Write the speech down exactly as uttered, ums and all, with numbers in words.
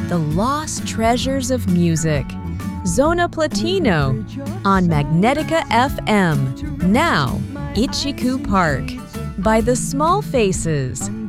The Lost Treasures of Music. Zona Platino on Magnetica F M. Now, Ichiku Park by The Small Faces.